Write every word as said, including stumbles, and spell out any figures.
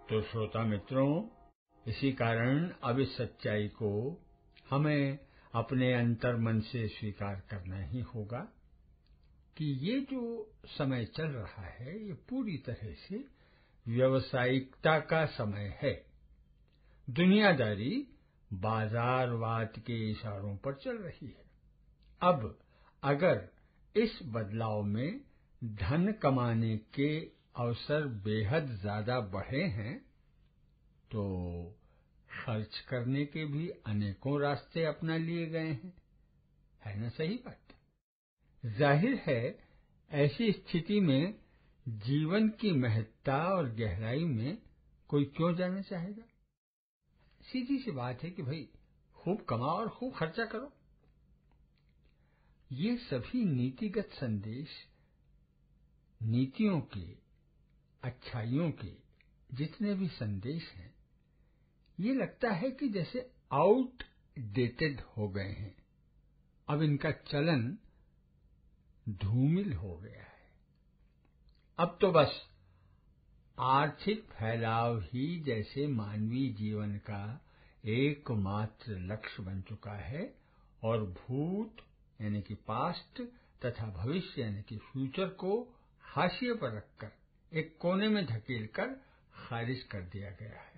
तो श्रोता मित्रों, इसी कारण अब इस सच्चाई को हमें अपने अंतर मन से स्वीकार करना ही होगा कि ये जो समय चल रहा है ये पूरी तरह से व्यावसायिकता का समय है। दुनियादारी बाजारवाद के इशारों पर चल रही है। अब अगर इस बदलाव में धन कमाने के अवसर बेहद ज्यादा बढ़े हैं तो खर्च करने के भी अनेकों रास्ते अपना लिए गए हैं, है ना सही बात? जाहिर है ऐसी स्थिति में जीवन की महत्ता और गहराई में कोई क्यों जाना चाहेगा? सीधी सी बात है कि भाई खूब कमाओ और खूब खर्चा करो। ये सभी नीतिगत संदेश, नीतियों के, अच्छाइयों के जितने भी संदेश हैं, ये लगता है कि जैसे आउटडेटेड हो गए हैं। अब इनका चलन धूमिल हो गया है। अब तो बस आर्थिक फैलाव ही जैसे मानवीय जीवन का एकमात्र लक्ष्य बन चुका है और भूत यानी कि पास्ट तथा भविष्य यानी कि फ्यूचर को हाशिए पर रखकर एक कोने में धकेलकर खारिज कर दिया गया है।